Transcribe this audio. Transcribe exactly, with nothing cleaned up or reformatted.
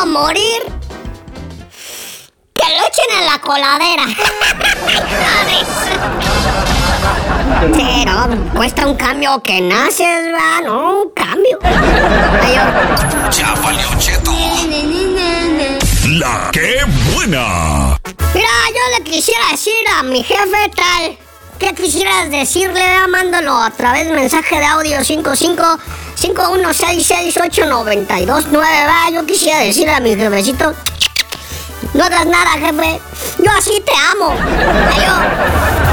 a morir, que lo echen en la coladera. Sí, no, cuesta un cambio que naces, ¿verdad? No, un cambio. Ay, yo... Ya valió, Cheto. La que buena. Mira, yo le quisiera decir a mi jefe tal. ¿Qué quisieras decirle? Mándalo a través de mensaje de audio cinco cinco cinco uno seis seis ocho nueve dos nueve. Yo quisiera decirle a mi jefecito: no hagas nada, jefe. Yo así te amo. Yo.